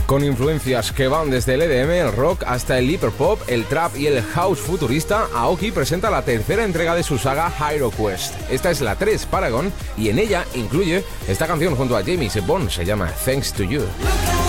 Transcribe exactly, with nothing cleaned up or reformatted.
Con influencias que van desde el E D M, el rock, hasta el hyperpop, el trap y el house futurista, Aoki presenta la tercera entrega de su saga Hero Quest. Esta es la tres Paragon y en ella incluye esta canción junto a Jamie Sebon, se llama Thanks to You.